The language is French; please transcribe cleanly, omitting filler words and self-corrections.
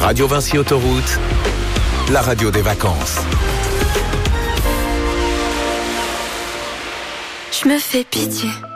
Radio Vinci Autoroute, la radio des vacances. Je me fais pitié.